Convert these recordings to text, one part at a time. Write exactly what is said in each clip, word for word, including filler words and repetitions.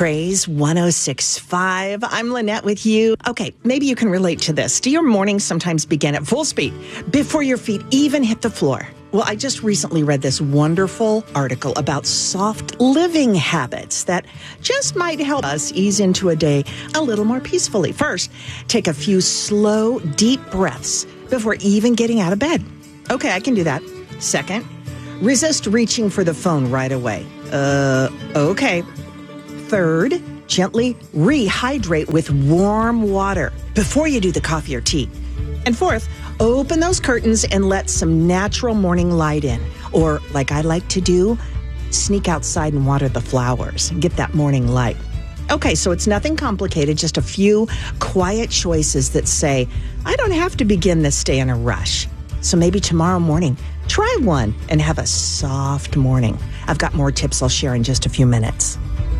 Praise one oh six point five. I'm Lynette with you. Okay, maybe you can relate to this. Do your mornings sometimes begin at full speed before your feet even hit the floor? Well, I just recently read this wonderful article about soft living habits that just might help us ease into a day a little more peacefully. First, take a few slow, deep breaths before even getting out of bed. Okay, I can do that. Second, resist reaching for the phone right away. Uh, okay. Third, gently rehydrate with warm water before you do the coffee or tea. And fourth, open those curtains and let some natural morning light in. Or, like I like to do, sneak outside and water the flowers and get that morning light. Okay, so it's nothing complicated, just a few quiet choices that say, I don't have to begin this day in a rush. So maybe tomorrow morning, try one and have a soft morning. I've got more tips I'll share in just a few minutes.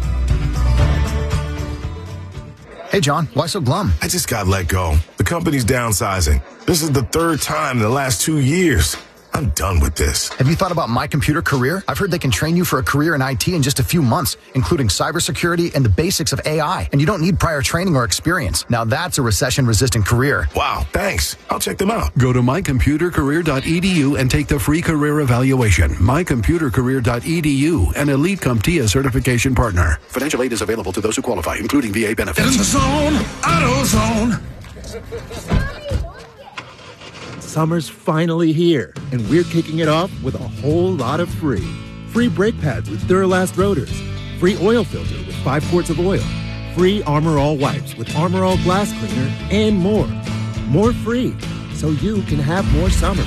Hey, John, why so glum? I just got let go. The company's downsizing. This is the third time in the last two years. I'm done with this. Have you thought about My Computer Career? I've heard they can train you for a career in I T in just a few months, including cybersecurity and the basics of A I. And you don't need prior training or experience. Now that's a recession-resistant career. Wow, thanks. I'll check them out. Go to my computer career dot e d u and take the free career evaluation. my computer career dot e d u, an Elite CompTIA certification partner. Financial aid is available to those who qualify, including V A benefits. In the zone, AutoZone. Summer's finally here, and we're kicking it off with a whole lot of free. Free brake pads with Duralast rotors. Free oil filter with five quarts of oil. Free Armor All wipes with Armor All glass cleaner, and more. More free, so you can have more summer.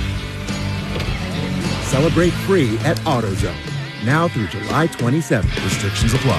Celebrate free at AutoZone. Now through July twenty-seventh. Restrictions apply.